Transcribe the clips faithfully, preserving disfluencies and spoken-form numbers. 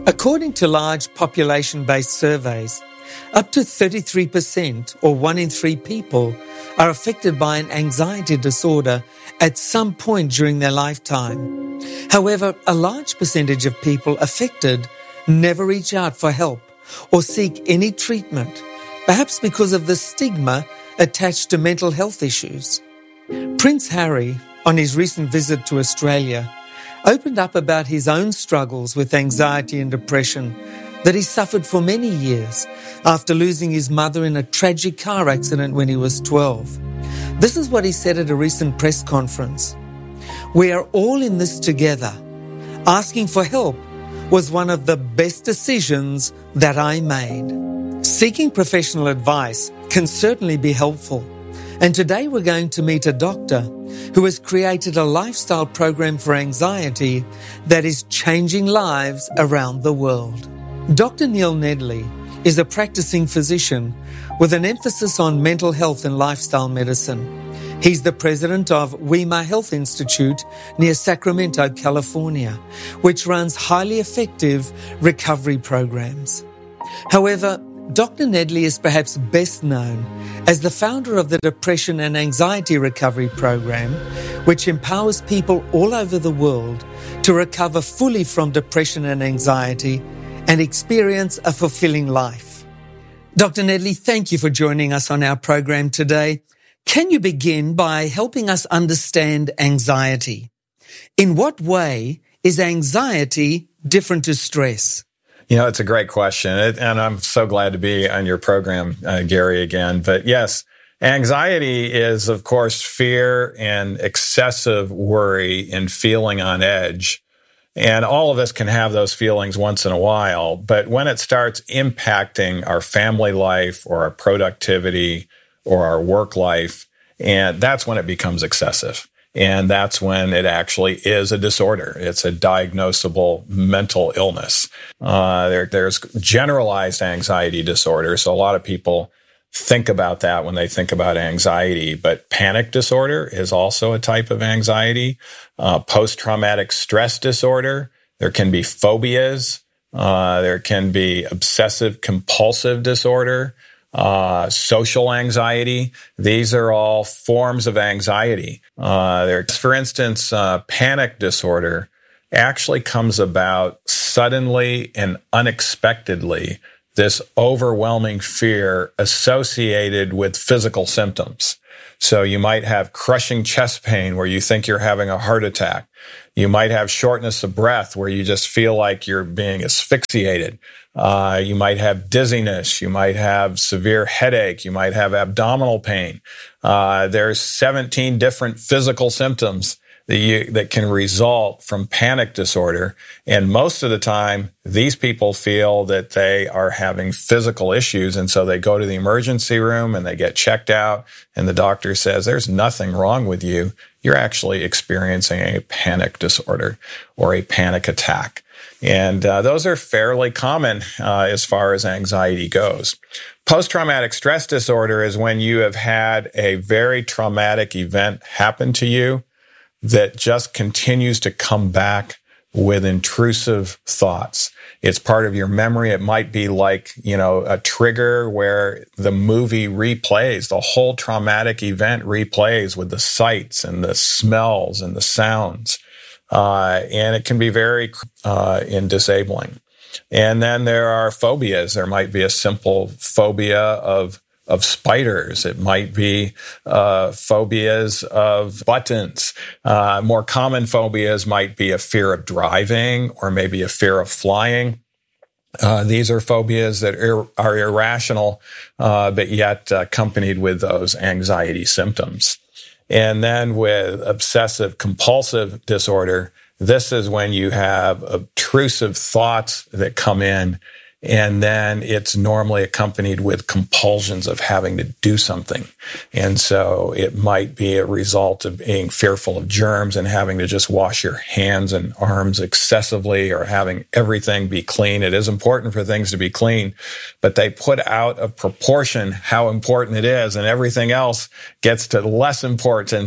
According to large population-based surveys, up to thirty-three percent, or one in three people, are affected by an anxiety disorder at some point during their lifetime. However, a large percentage of people affected never reach out for help or seek any treatment, perhaps because of the stigma attached to mental health issues. Prince Harry, on his recent visit to Australia, opened up about his own struggles with anxiety and depression that he suffered for many years after losing his mother in a tragic car accident when he was twelve. This is what he said at a recent press conference. "We are all in this together. Asking for help was one of the best decisions that I made." Seeking professional advice can certainly be helpful. And today we're going to meet a doctor who has created a lifestyle program for anxiety that is changing lives around the world. Doctor Neil Nedley is a practicing physician with an emphasis on mental health and lifestyle medicine. He's the president of Weimar Health Institute near Sacramento, California, which runs highly effective recovery programs. However, Doctor Nedley is perhaps best known as the founder of the Depression and Anxiety Recovery Program, which empowers people all over the world to recover fully from depression and anxiety and experience a fulfilling life. Doctor Nedley, thank you for joining us on our program today. Can you begin by helping us understand anxiety? In what way is anxiety different to stress? You know, it's a great question, and I'm so glad to be on your program, uh, Gary, again. But yes, anxiety is, of course, fear and excessive worry and feeling on edge. And all of us can have those feelings once in a while. But when it starts impacting our family life or our productivity or our work life, and that's when it becomes excessive. And that's when it actually is a disorder. It's a diagnosable mental illness. Uh, there, there's generalized anxiety disorder. So a lot of people think about that when they think about anxiety. But panic disorder is also a type of anxiety. Uh, post-traumatic stress disorder. There can be phobias. Uh, there can be obsessive compulsive disorder. Uh, social anxiety. These are all forms of anxiety. Uh, there, for instance, uh, panic disorder actually comes about suddenly and unexpectedly, this overwhelming fear associated with physical symptoms. So you might have crushing chest pain where you think you're having a heart attack. You might have shortness of breath where you just feel like you're being asphyxiated. Uh, you might have dizziness. You might have severe headache. You might have abdominal pain. Uh, there's seventeen different physical symptoms that you, that can result from panic disorder. And most of the time, these people feel that they are having physical issues. And so they go to the emergency room and they get checked out. And the doctor says, there's nothing wrong with you. You're actually experiencing a panic disorder or a panic attack. And uh, those are fairly common uh, as far as anxiety goes. Post-traumatic stress disorder is when you have had a very traumatic event happen to you that just continues to come back with intrusive thoughts. It's part of your memory. It might be like, you know, a trigger where the movie replays, the whole traumatic event replays with the sights and the smells and the sounds. Uh, and it can be very uh, in disabling. And then there are phobias. There might be a simple phobia of of spiders. It might be uh, phobias of buttons. Uh, more common phobias might be a fear of driving or maybe a fear of flying. Uh, these are phobias that are, are irrational, uh, but yet uh, accompanied with those anxiety symptoms. And then with obsessive compulsive disorder, this is when you have obtrusive thoughts that come in, and then it's normally accompanied with compulsions of having to do something. And so it might be a result of being fearful of germs and having to just wash your hands and arms excessively or having everything be clean. It is important for things to be clean, but they put out of proportion how important it is, and everything else gets to less importance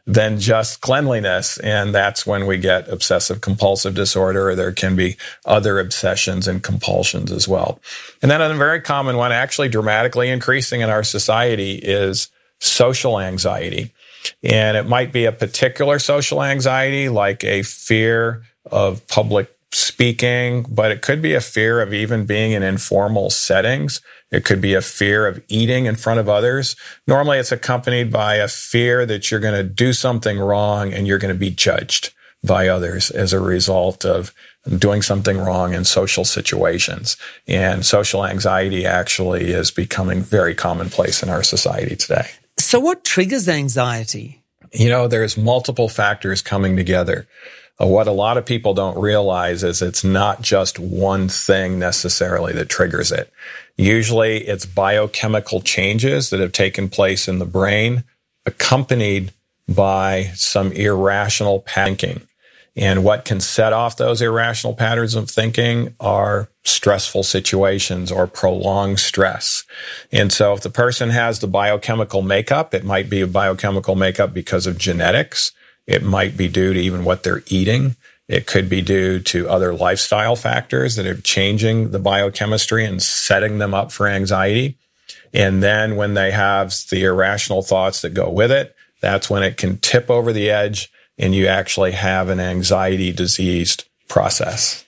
than just cleanliness. And that's when we get obsessive compulsive disorder, or there can be other obsessions and compulsions as well. And then a very common one, actually dramatically increasing in our society, is social anxiety. And it might be a particular social anxiety, like a fear of public speaking, but it could be a fear of even being in informal settings. It could be a fear of eating in front of others. Normally, it's accompanied by a fear that you're going to do something wrong and you're going to be judged by others as a result of doing something wrong in social situations. And social anxiety actually is becoming very commonplace in our society today. So what triggers anxiety? You know, there's multiple factors coming together. What a lot of people don't realize is it's not just one thing necessarily that triggers it. Usually it's biochemical changes that have taken place in the brain, accompanied by some irrational thinking. And what can set off those irrational patterns of thinking are stressful situations or prolonged stress. And so if the person has the biochemical makeup, it might be a biochemical makeup because of genetics. It might be due to even what they're eating. It could be due to other lifestyle factors that are changing the biochemistry and setting them up for anxiety. And then when they have the irrational thoughts that go with it, that's when it can tip over the edge and you actually have an anxiety diseased process.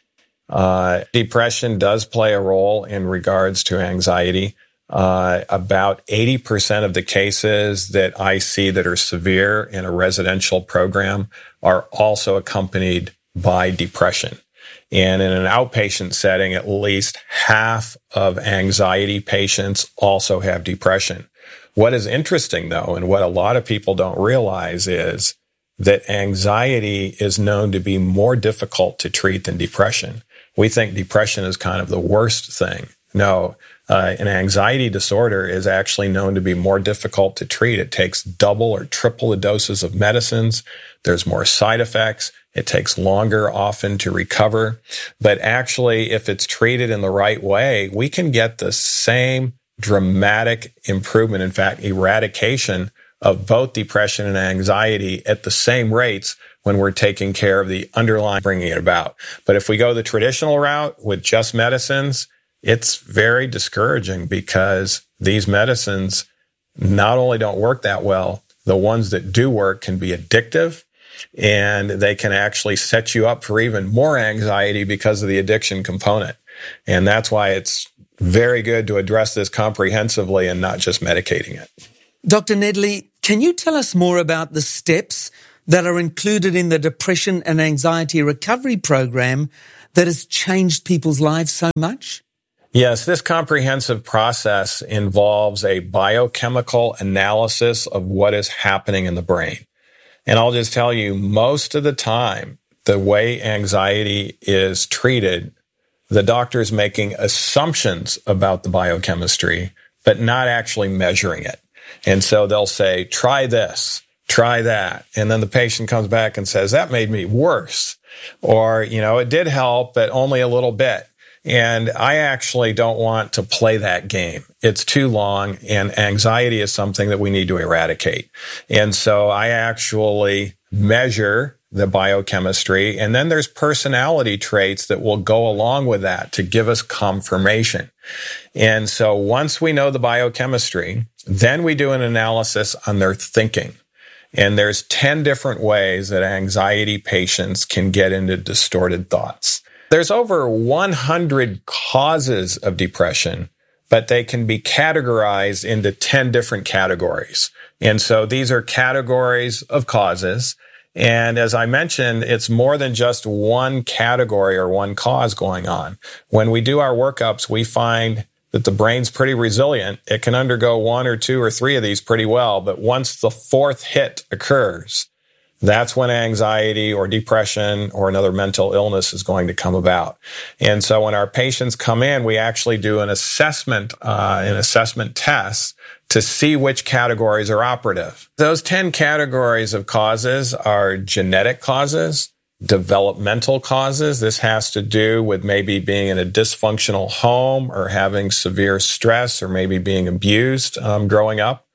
Uh, depression does play a role in regards to anxiety. Uh, about eighty percent of the cases that I see that are severe in a residential program are also accompanied by depression. And in an outpatient setting, at least half of anxiety patients also have depression. What is interesting, though, and what a lot of people don't realize is that anxiety is known to be more difficult to treat than depression. We think depression is kind of the worst thing. No, uh, an anxiety disorder is actually known to be more difficult to treat. It takes double or triple the doses of medicines. There's more side effects. It takes longer often to recover. But actually, if it's treated in the right way, we can get the same dramatic improvement, in fact, eradication of both depression and anxiety at the same rates when we're taking care of the underlying bringing it about. But if we go the traditional route with just medicines, it's very discouraging because these medicines not only don't work that well, the ones that do work can be addictive, and they can actually set you up for even more anxiety because of the addiction component. And that's why it's very good to address this comprehensively and not just medicating it. Doctor Nedley, can you tell us more about the steps that are included in the Depression and Anxiety Recovery Program that has changed people's lives so much? Yes, this comprehensive process involves a biochemical analysis of what is happening in the brain. And I'll just tell you, most of the time, the way anxiety is treated, the doctor is making assumptions about the biochemistry, but not actually measuring it. And so they'll say, try this, try that. And then the patient comes back and says, that made me worse. Or, you know, it did help, but only a little bit. And I actually don't want to play that game. It's too long, and anxiety is something that we need to eradicate. And so I actually measure the biochemistry, and then there's personality traits that will go along with that to give us confirmation. And so once we know the biochemistry, then we do an analysis on their thinking. And there's ten different ways that anxiety patients can get into distorted thoughts. There's over one hundred causes of depression, but they can be categorized into ten different categories. And so these are categories of causes. And as I mentioned, it's more than just one category or one cause going on. When we do our workups, we find that the brain's pretty resilient. It can undergo one or two or three of these pretty well. But once the fourth hit occurs, that's when anxiety or depression or another mental illness is going to come about. And so when our patients come in, we actually do an assessment, uh, an assessment test to see which categories are operative. Those ten categories of causes are genetic causes, developmental causes. This has to do with maybe being in a dysfunctional home or having severe stress or maybe being abused um, growing up.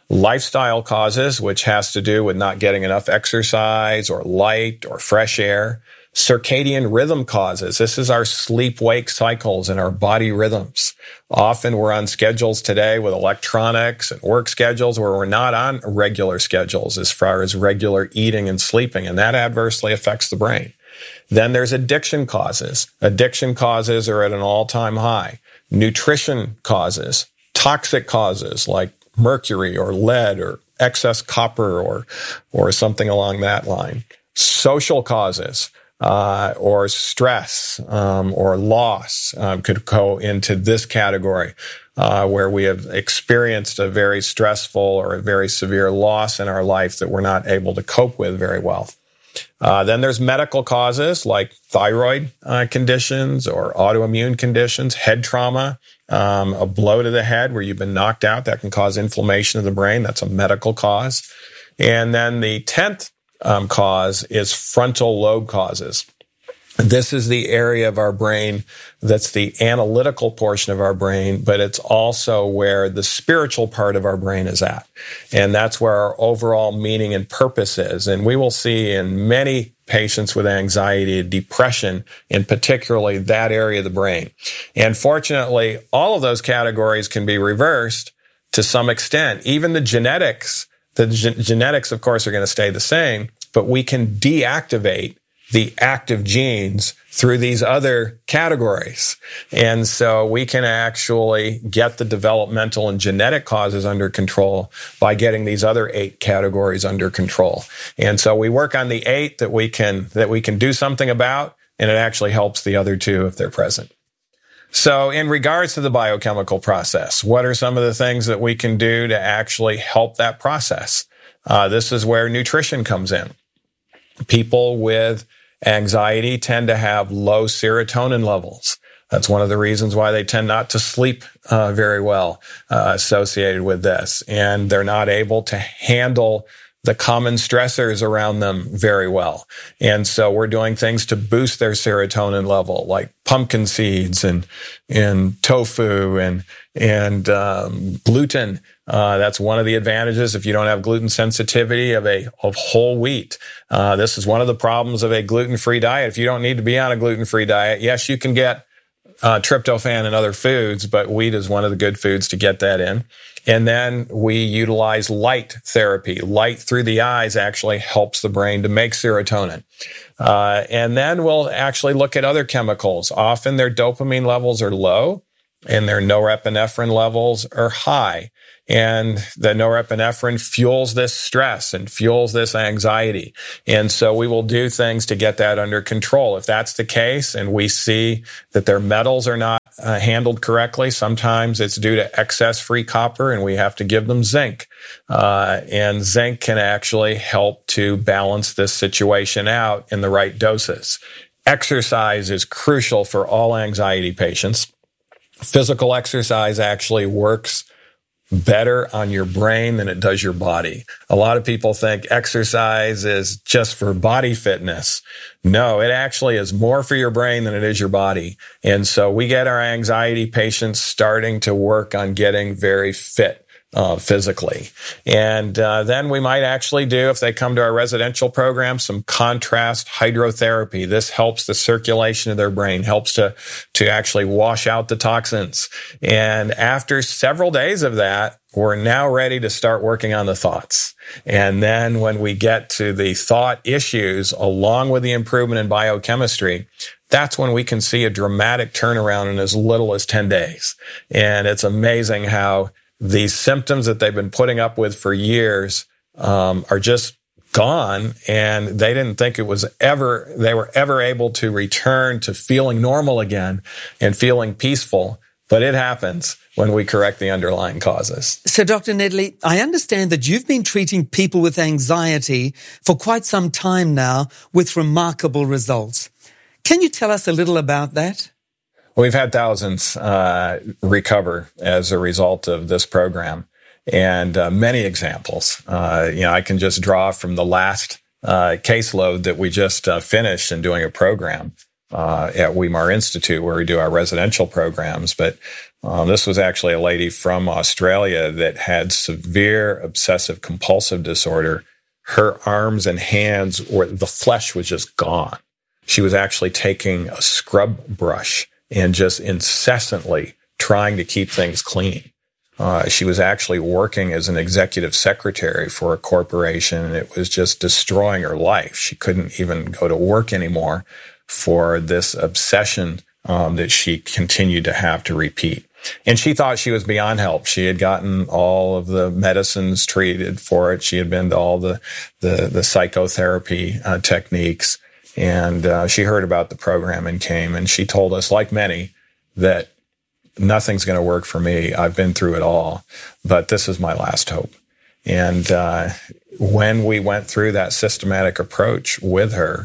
lifestyle causes, which has to do with not getting enough exercise or light or fresh air. Circadian rhythm causes. This is our sleep-wake cycles and our body rhythms. Often we're on schedules today with electronics and work schedules where we're not on regular schedules as far as regular eating and sleeping, and that adversely affects the brain. Then there's addiction causes. Addiction causes are at an all-time high. Nutrition causes, toxic causes like mercury or lead or excess copper or, or something along that line. Social causes. Uh, or stress, um, or loss, um, could go into this category, uh, where we have experienced a very stressful or a very severe loss in our life that we're not able to cope with very well. Uh, then there's medical causes like thyroid uh, conditions or autoimmune conditions, head trauma, um, a blow to the head where you've been knocked out that can cause inflammation of the brain. That's a medical cause. And then the tenth Um, cause is frontal lobe causes. This is the area of our brain that's the analytical portion of our brain, but it's also where the spiritual part of our brain is at. And that's where our overall meaning and purpose is. And we will see in many patients with anxiety and depression, in particularly that area of the brain. And fortunately, all of those categories can be reversed to some extent. Even the genetics The ge- genetics, of course, are going to stay the same, but we can deactivate the active genes through these other categories. And so we can actually get the developmental and genetic causes under control by getting these other eight categories under control. And so we work on the eight that we can, that we can do something about, and it actually helps the other two if they're present. So in regards to the biochemical process, what are some of the things that we can do to actually help that process? Uh, this is where nutrition comes in. People with anxiety tend to have low serotonin levels. That's one of the reasons why they tend not to sleep uh, very well uh, associated with this. And they're not able to handle the common stressors around them very well. And so we're doing things to boost their serotonin level, like pumpkin seeds and, and tofu and, and, um, gluten. Uh, that's one of the advantages if you don't have gluten sensitivity of a, of whole wheat. Uh, this is one of the problems of a gluten-free diet. If you don't need to be on a gluten-free diet, yes, you can get Uh, tryptophan and other foods, but wheat is one of the good foods to get that in. And then we utilize light therapy. Light through the eyes actually helps the brain to make serotonin. Uh, and then we'll actually look at other chemicals. Often their dopamine levels are low and their norepinephrine levels are high. And the norepinephrine fuels this stress and fuels this anxiety. And so we will do things to get that under control. If that's the case and we see that their metals are not uh, handled correctly, sometimes it's due to excess free copper and we have to give them zinc. Uh, and zinc can actually help to balance this situation out in the right doses. Exercise is crucial for all anxiety patients. Physical exercise actually works better on your brain than it does your body. A lot of people think exercise is just for body fitness. No, it actually is more for your brain than it is your body. And so we get our anxiety patients starting to work on getting very fit uh, physically. And uh, then we might actually do, if they come to our residential program, some contrast hydrotherapy. This helps the circulation of their brain, helps to, to actually wash out the toxins. And after several days of that, we're now ready to start working on the thoughts. And then when we get to the thought issues, along with the improvement in biochemistry, that's when we can see a dramatic turnaround in as little as ten days. And it's amazing how these symptoms that they've been putting up with for years um, are just gone, and they didn't think it was ever, they were ever able to return to feeling normal again and feeling peaceful. But it happens when we correct the underlying causes. So, Doctor Nedley, I understand that you've been treating people with anxiety for quite some time now with remarkable results. Can you tell us a little about that? We've had thousands uh, recover as a result of this program, and uh, many examples. Uh, you know, I can just draw from the last uh, caseload that we just uh, finished in doing a program. uh, at Weimar Institute, where we do our residential programs. But um, this was actually a lady from Australia that had severe obsessive compulsive disorder. Her arms and hands, or the flesh was just gone. She was actually taking a scrub brush and just incessantly trying to keep things clean. Uh, she was actually working as an executive secretary for a corporation, and it was just destroying her life. She couldn't even go to work anymore for this obsession um, that she continued to have to repeat. And she thought she was beyond help. She had gotten all of the medicines treated for it. She had been to all the the, the psychotherapy uh, techniques. And uh, she heard about the program and came, and she told us, like many, that nothing's going to work for me. I've been through it all, but this is my last hope. And uh, when we went through that systematic approach with her,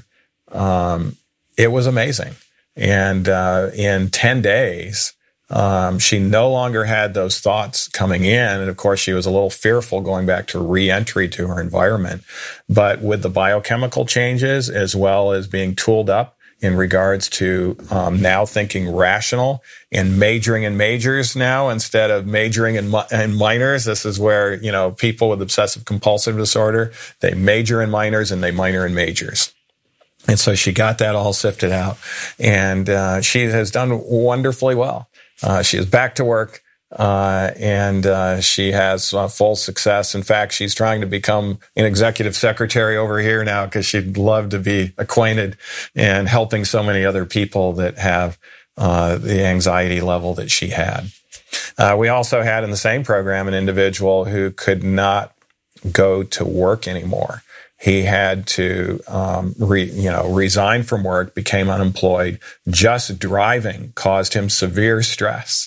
um, it was amazing. And uh, in ten days, Um, she no longer had those thoughts coming in. And of course, she was a little fearful going back to re-entry to her environment. But with the biochemical changes, as well as being tooled up in regards to um, now thinking rational and majoring in majors now instead of majoring in, mi- in minors. This is where, you know, people with obsessive compulsive disorder, they major in minors and they minor in majors. And so she got that all sifted out, and uh, she has done wonderfully well. Uh, she is back to work, uh, and uh, she has uh, full success. In fact, she's trying to become an executive secretary over here now because she'd love to be acquainted and helping so many other people that have uh, the anxiety level that she had. Uh, we also had in the same program an individual who could not go to work anymore. He had to, um, re, you know, resign from work, became unemployed. Just driving caused him severe stress.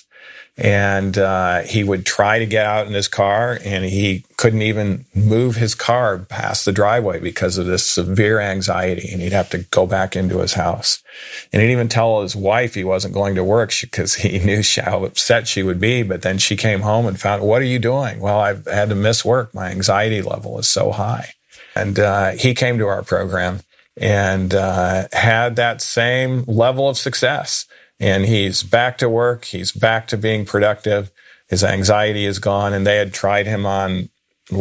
And uh, he would try to get out in his car, and he couldn't even move his car past the driveway because of this severe anxiety, and he'd have to go back into his house. And he'd even tell his wife he wasn't going to work because he knew how upset she would be. But then she came home and found, "What are you doing?" "Well, I've had to miss work. My anxiety level is so high." And uh, he came to our program and uh, had that same level of success. And he's back to work. He's back to being productive. His anxiety is gone. And they had tried him on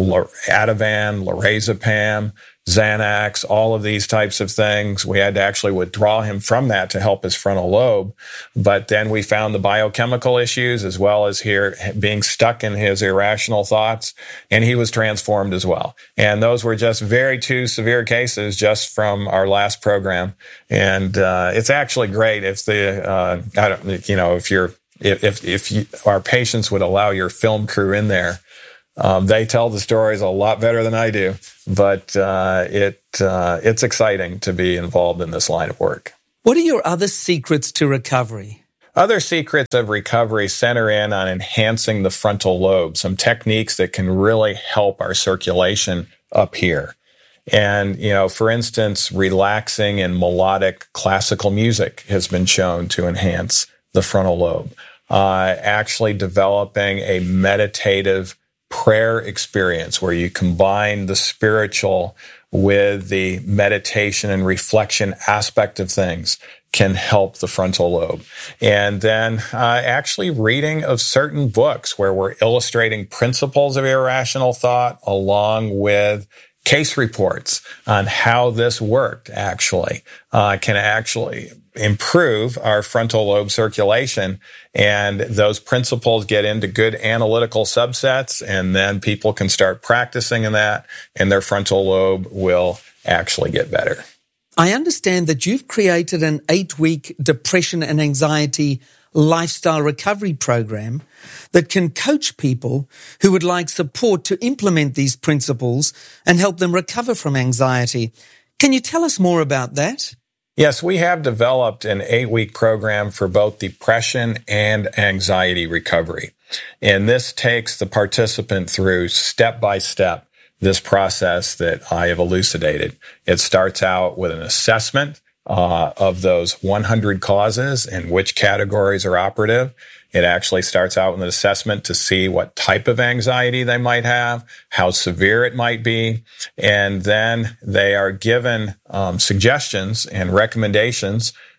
Ativan, lorazepam, Xanax, all of these types of things. We had to actually withdraw him from that to help his frontal lobe. But then we found the biochemical issues as well as here being stuck in his irrational thoughts, and he was transformed as well. And those were just very two severe cases just from our last program. And uh, it's actually great if the, uh, I don't, you know, if you're, if, if, if you, our patients would allow your film crew in there. Um, they tell the stories a lot better than I do, but uh, it uh, it's exciting to be involved in this line of work. What are your other secrets to recovery? Other secrets of recovery center in on enhancing the frontal lobe, some techniques that can really help our circulation up here. And, you know, for instance, relaxing and melodic classical music has been shown to enhance the frontal lobe. Uh, actually developing a meditative prayer experience where you combine the spiritual with the meditation and reflection aspect of things can help the frontal lobe. And then uh, actually reading of certain books where we're illustrating principles of irrational thought along with case reports on how this worked actually uh, can actually improve our frontal lobe circulation. And those principles get into good analytical subsets, and then people can start practicing in that, and their frontal lobe will actually get better. I understand that you've created an eight-week depression and anxiety lifestyle recovery program that can coach people who would like support to implement these principles and help them recover from anxiety. Can you tell us more about that? Yes, we have developed an eight-week program for both depression and anxiety recovery. And this takes the participant through step-by-step this process that I have elucidated. It starts out with an assessment uh, of those one hundred causes and which categories are operative. It actually starts out with an assessment to see what type of anxiety they might have, how severe it might be, and then they are given um, suggestions and recommendations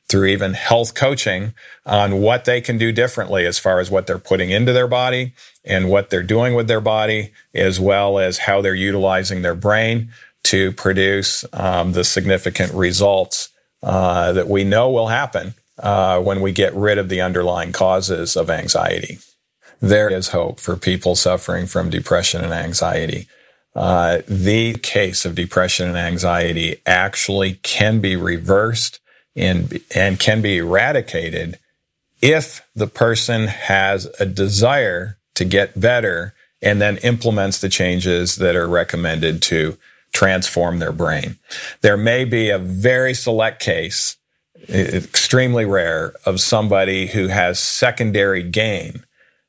through even health coaching on what they can do differently as far as what they're putting into their body and what they're doing with their body, as well as how they're utilizing their brain to produce um, the significant results uh, that we know will happen uh, when we get rid of the underlying causes of anxiety. There is hope for people suffering from depression and anxiety. Uh, the case of depression and anxiety actually can be reversed and, and can be eradicated if the person has a desire to get better and then implements the changes that are recommended to transform their brain. There may be a very select case, extremely rare, of somebody who has secondary gain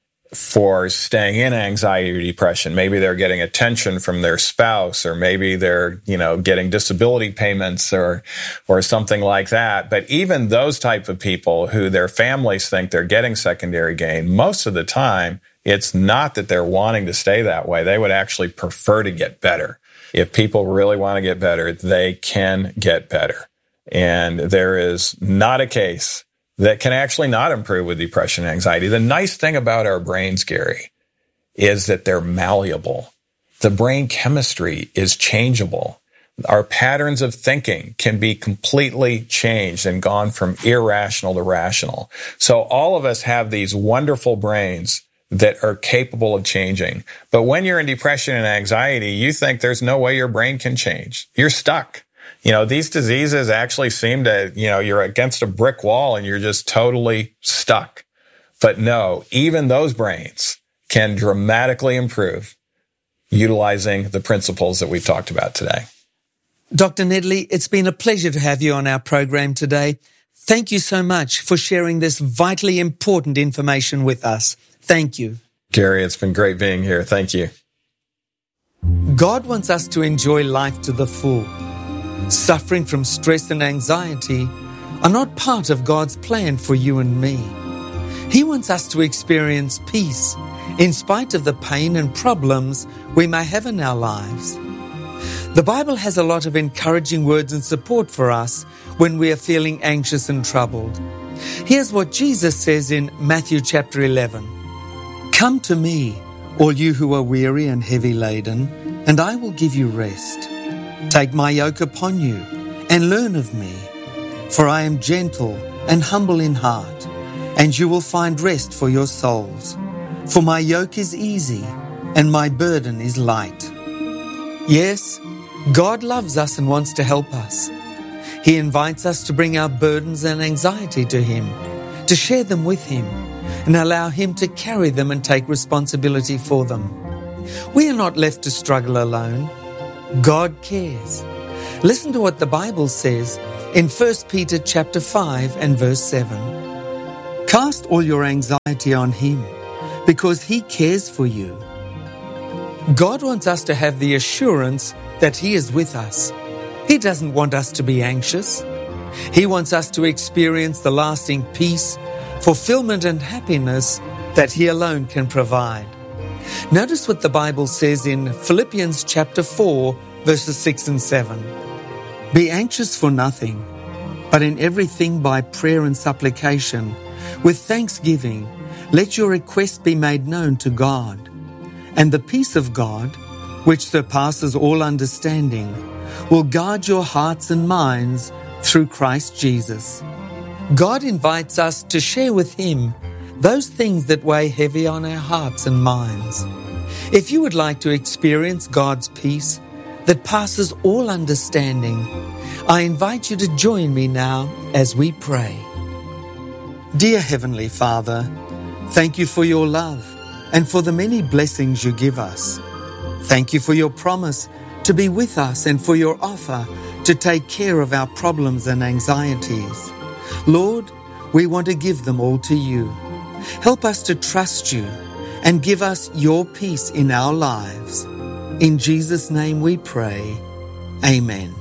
for staying in anxiety or depression. Maybe they're getting attention from their spouse, or maybe they're, you know, getting disability payments or, or something like that. But even those type of people who their families think they're getting secondary gain, most of the time, it's not that they're wanting to stay that way. They would actually prefer to get better. If people really want to get better, they can get better. And there is not a case that can actually not improve with depression and anxiety. The nice thing about our brains, Gary, is that they're malleable. The brain chemistry is changeable. Our patterns of thinking can be completely changed and gone from irrational to rational. So all of us have these wonderful brains that are capable of changing. But when you're in depression and anxiety, you think there's no way your brain can change. You're stuck. You know, these diseases actually seem to, you know, you're against a brick wall and you're just totally stuck. But no, even those brains can dramatically improve utilizing the principles that we've talked about today. Doctor Nedley, it's been a pleasure to have you on our program today. Thank you so much for sharing this vitally important information with us. Thank you. Gary, it's been great being here. Thank you. God wants us to enjoy life to the full. Suffering from stress and anxiety are not part of God's plan for you and me. He wants us to experience peace in spite of the pain and problems we may have in our lives. The Bible has a lot of encouraging words and support for us when we are feeling anxious and troubled. Here's what Jesus says in Matthew chapter eleven. Come to me, all you who are weary and heavy laden, and I will give you rest. Take my yoke upon you and learn of me, for I am gentle and humble in heart, and you will find rest for your souls. For my yoke is easy and my burden is light. Yes, God loves us and wants to help us. He invites us to bring our burdens and anxiety to Him, to share them with Him, and allow Him to carry them and take responsibility for them. We are not left to struggle alone. God cares. Listen to what the Bible says in First Peter chapter five and verse seven. Cast all your anxiety on Him, because He cares for you. God wants us to have the assurance that He is with us. He doesn't want us to be anxious. He wants us to experience the lasting peace, fulfillment, and happiness that He alone can provide. Notice what the Bible says in Philippians chapter four, verses six and seven. Be anxious for nothing, but in everything by prayer and supplication, with thanksgiving, let your requests be made known to God. And the peace of God, which surpasses all understanding, will guard your hearts and minds through Christ Jesus. God invites us to share with Him those things that weigh heavy on our hearts and minds. If you would like to experience God's peace that passes all understanding, I invite you to join me now as we pray. Dear Heavenly Father, thank you for your love and for the many blessings you give us. Thank you for your promise to be with us and for your offer to take care of our problems and anxieties. Lord, we want to give them all to you. Help us to trust you and give us your peace in our lives. In Jesus' name we pray. Amen.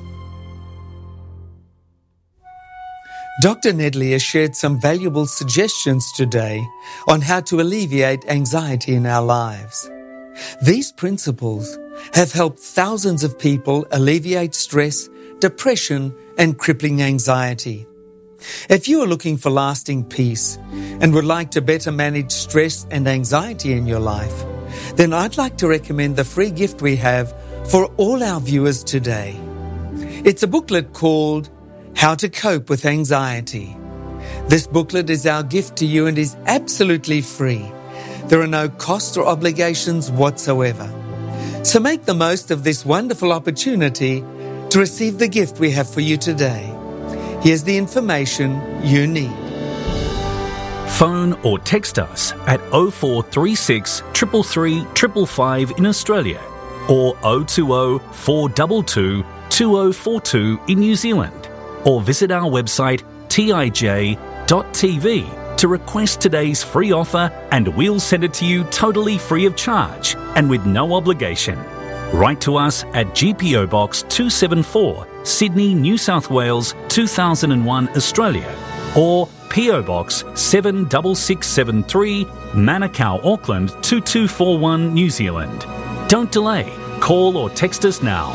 Doctor Nedley has shared some valuable suggestions today on how to alleviate anxiety in our lives. These principles have helped thousands of people alleviate stress, depression, and crippling anxiety. If you are looking for lasting peace and would like to better manage stress and anxiety in your life, then I'd like to recommend the free gift we have for all our viewers today. It's a booklet called How to Cope with Anxiety. This booklet is our gift to you and is absolutely free. There are no costs or obligations whatsoever. So make the most of this wonderful opportunity to receive the gift we have for you today. Here's the information you need. Phone or text us at oh four three six, three three three, five five in Australia or oh two oh, four two two, two oh four two in New Zealand, or visit our website t i j dot t v to request today's free offer, and we'll send it to you totally free of charge and with no obligation. Write to us at G P O Box two seventy-four, Sydney, New South Wales, two thousand one, Australia, or P O Box seven six six seven three, Manukau, Auckland two two four one, New Zealand. Don't delay. Call or text us now.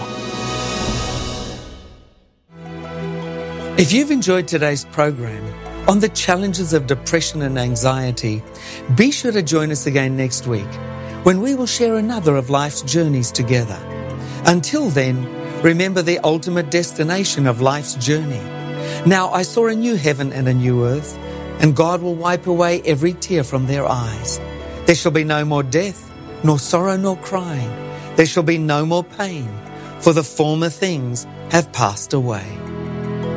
If you've enjoyed today's program on the challenges of depression and anxiety, be sure to join us again next week when we will share another of life's journeys together. Until then, remember the ultimate destination of life's journey. Now I saw a new heaven and a new earth, and God will wipe away every tear from their eyes. There shall be no more death, nor sorrow, nor crying. There shall be no more pain, for the former things have passed away.